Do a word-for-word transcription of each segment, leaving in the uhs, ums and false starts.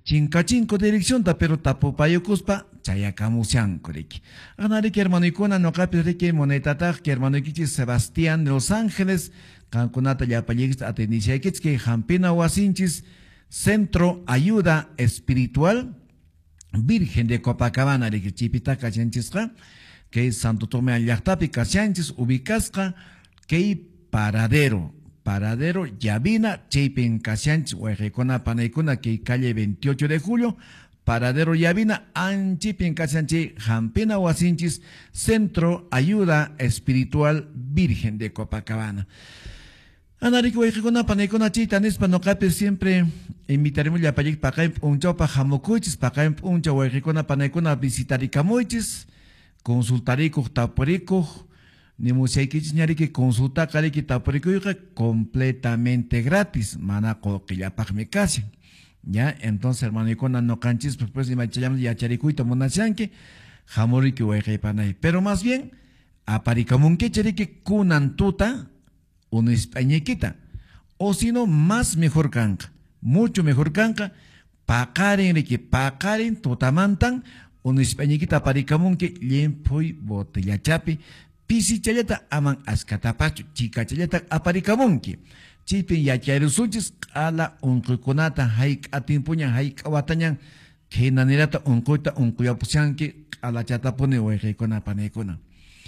Chincachinco dirección ta pero tapupayukuspa chayakamusyanko riki. Anariki hermano ikuna no capi riki monetataj que hermano ikichi Sebastián de Los Ángeles kankunata yapallegis atendiciakits que Jampina Huasinchis Centro Ayuda Espiritual Virgen de Copacabana riki chipita kachanchisqa que Santo Tomé Allachtapi kachanchis ubicasqa que paradero Paradero Yavina, Chipin Casianch, Huejecona Panaicuna, que calle veintiocho de julio, Paradero Yavina, Anchipin Casianchi, Jampina Huasinchis, Centro Ayuda Espiritual Virgen de Copacabana. Anarico Huejecona Panaicuna Chita, Nespanocape siempre invitaremos ya para acá un chopa jamocuchis, para acá un chopa Huejecona Panaicuna visitaricamuchis, consultarico, taporico. Ni museikichis ñariki consulta kariki tapurikuyqa completamente gratis, mana qoqillapaqmi kasi. Ya, entonces hermano ikuna no canchis pues ni machayamos yacharikuyta munashanki hamuriki wayqaypanay. Pero más bien aparikamunki chariki kunan tuta uno españequita. O si no, más mejor canca, mucho mejor canca, paqarin riki paqarin tutamantan uno españequita aparikamunki liempuy botellachapi. Pisi chayata aman askatapachu, chica chayata aparikamunki. Chipin yacharusunchis ala unqukunata haik atimpuña haik awatañan que nanirata unquita unquyapusianki ala chatapuni hueqaykuna panaykuna.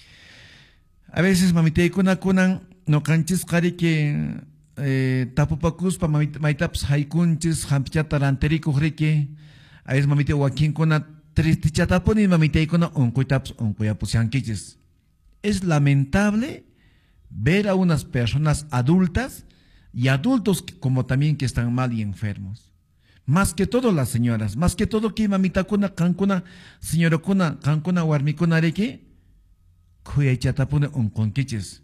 A veces mamiteykuna kunan no canchis qariki eh, tapupakuspa maitaps haikunchis hampichata ranterikuq riki. A veces mamite wakinkuna tristichatapuni mamiteykuna unquitaps unquyapusiankichis. Es lamentable ver a unas personas adultas y adultos como también que están mal y enfermos. Más que todo las señoras, más que todo que mamita kuna, cancuna, señora kuna, cancuna, warmicuna reki, cuya chatapune un conquiches.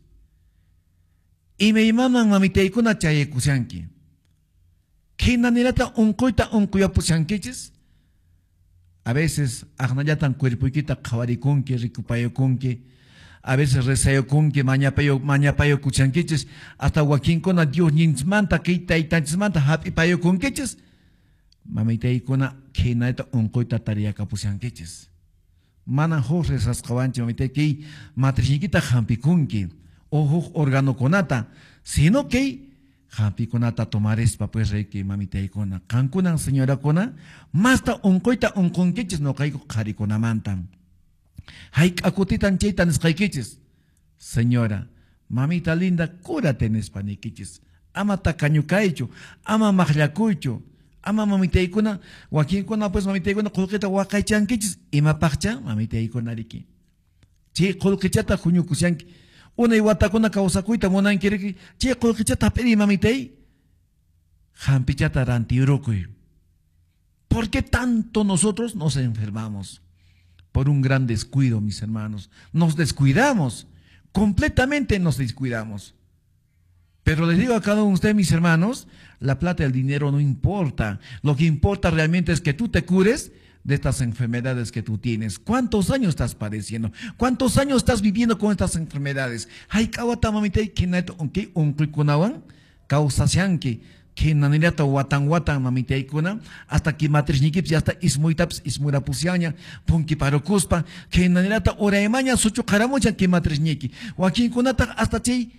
Y me llaman mamita y kuna chaye kusianki. ¿Qué nanirata un coita un cuya pusianquiches? A veces, agnayatan cuerpuquita kawarikunki, rikupayokunki. A veces rezayo con que mañapayo mañapayo cuchanquiches hasta Joaquín con a Dios ninsmanta que ita itansmanta happy payo con queches mamita ikona que naita un coita tarea capuchanquiches mana jorres ascavanche mamita que matrichiquita jampikunki ojo organo conata sino que jampi conata tomar espa pues rey que mamita ikona cancunan señora cona masta un coita un conqueches no caigo caricona mantan. Haik akutitan chaitan skaikichis. Señora, mamita linda, cúrate en espaniquichis. Ama tacañucaicho, ama magliacucho, ama mamiteikuna, wakinkuna pues mamiteikuna kulkita wakaichankichis, ima pacha, mamiteikuna riki. Chi kulkichata juñukusianki. Una iwatakuna kausakuita monankiriki, chi kulkichata pedi mamitei. Jampichata rantiurukuy. ¿Por qué tanto nosotros nos enfermamos? Por un gran descuido, mis hermanos. Nos descuidamos, completamente nos descuidamos. Pero les digo a cada uno de ustedes, mis hermanos, la plata y el dinero no importa. Lo que importa realmente es que tú te cures de estas enfermedades que tú tienes. ¿Cuántos años estás padeciendo? ¿Cuántos años estás viviendo con estas enfermedades? Hay kawata mamite que neto unki unki kunawan kausasianki. Que nanirata watan watan mamiteikuna hasta que matrichnikips hasta ismuitaps ismurapusiaña punki parokuspa que nanirata oraemaña suchu karamucha que matrichniki wakin kunata hasta chay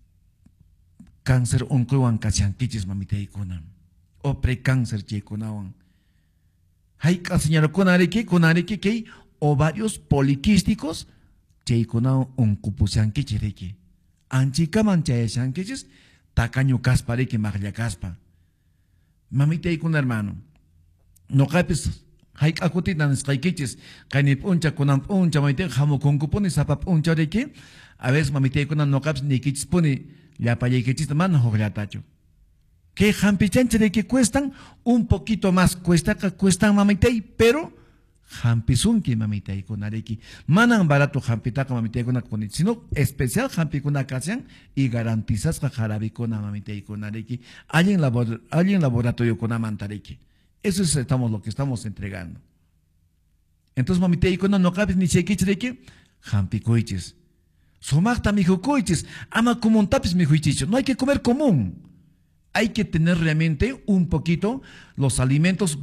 cáncer unkuwan kasiankichis mamiteikuna o precáncer chaykunawan hayka señora kunariki kunariki que ovarios poliquísticos chaykunawan unkupusiankichiriki anchikaman chayashankichis tacaño caspa reki maglia caspa. Mamita y con hermano. No capes, haik akutitan skaikichis, kanip uncha kunam uncha mamita jamo con cuponi sapap uncha reki. A veces mamita y con no capes ni kichis poni, ya payekichis man hoglatacho. Que jampichanche de que cuestan un poquito más, cuesta que cuestan mamita y pero Jampisunki mamita y con areki. Manan barato jampitaka mamita y con aconit, sino especial jampicuna casian y garantizas que jarabicona mamita y con areki. Alguien labor, alguien laboratorio con amantareki. Eso es estamos, lo que estamos entregando. Entonces mamita y con no cabes ni chequicheki, jampicoiches. Somachta mijucoiches, ama como un tapis mijuichicho. No hay que comer común. Hay que tener realmente un poquito los alimentos